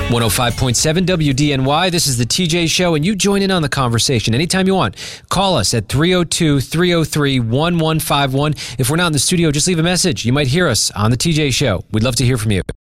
105.7 WDNY. This is the TJ Show, and you join in on the conversation anytime you want. Call us at 302-303-1151. If we're not in the studio, just leave a message. You might hear us on the TJ Show. We'd love to hear from you.